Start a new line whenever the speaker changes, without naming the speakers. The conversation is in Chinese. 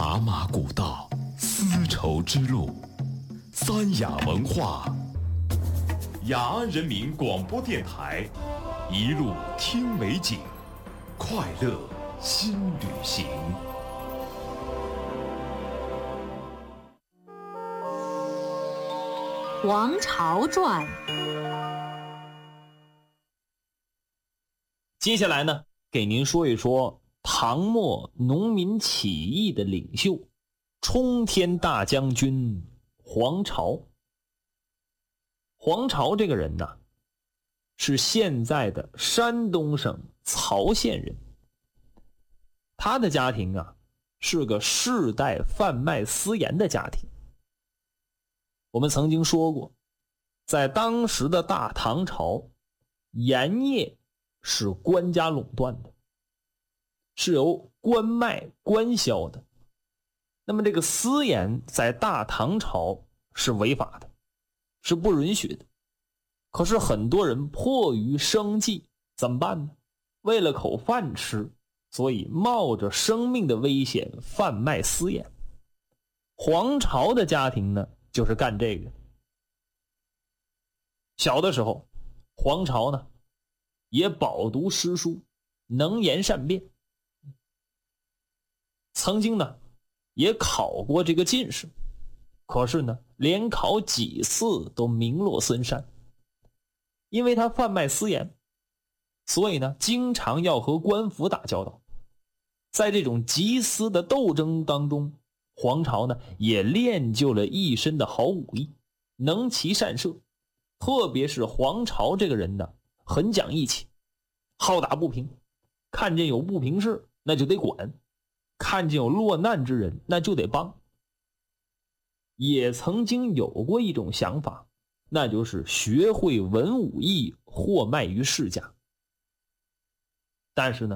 茶马古道，丝绸之路，三雅文化，雅安人民广播电台，一路听美景，快乐新旅行。
王朝传。
接下来呢，给您说一说唐末农民起义的领袖，冲天大将军黄巢。黄巢这个人呢，是现在的山东省曹县人。他的家庭啊，是个世代贩卖私盐的家庭。我们曾经说过，在当时的大唐朝，盐业是官家垄断的，是由官卖官销的。那么这个私盐在大唐朝是违法的，是不允许的。可是很多人迫于生计，怎么办呢？为了口饭吃，所以冒着生命的危险贩卖私盐。黄巢的家庭呢，就是干这个。小的时候，黄巢呢也饱读诗书，能言善辩，曾经呢也考过这个进士，可是呢连考几次都名落孙山。因为他贩卖私盐，所以呢经常要和官府打交道。在这种缉私的斗争当中，黄巢呢也练就了一身的好武艺，能骑善射。特别是黄巢这个人呢，很讲义气，好打不平，看见有不平事那就得管，看见有落难之人那就得帮。也曾经有过一种想法，那就是学会文武艺，货卖于世家。但是呢